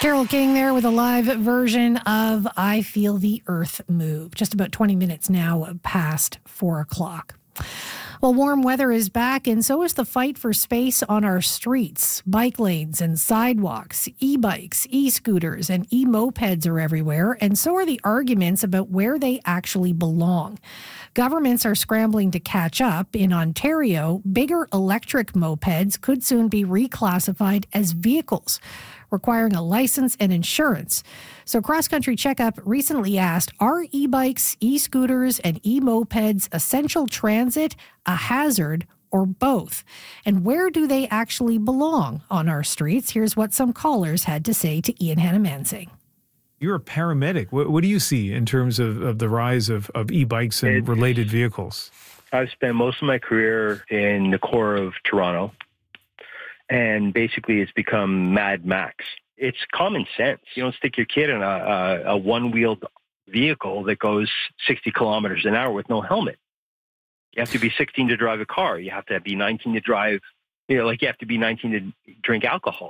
Carole King there with a live version of I Feel the Earth Move. Just about 20 minutes now past 4 o'clock. Well, warm weather is back, and so is the fight for space on our streets. Bike lanes and sidewalks, e-bikes, e-scooters, and e-mopeds are everywhere, and so are the arguments about where they actually belong. Governments are scrambling to catch up. In Ontario, bigger electric mopeds could soon be reclassified as vehicles, requiring a license and insurance. So Cross Country Checkup recently asked, are e-bikes, e-scooters, and e-mopeds essential transit, a hazard, or both? And where do they actually belong on our streets? Here's what some callers had to say to Ian Hannah-Mansing. You're a paramedic. What do you see in terms of the rise of e-bikes and related vehicles? I've spent most of my career in the core of Toronto, and basically it's become Mad Max. It's common sense. You don't stick your kid in a one-wheeled vehicle that goes 60 kilometers an hour with no helmet. You have to be 16 to drive a car. You have to be 19 to drive, you have to be 19 to drink alcohol.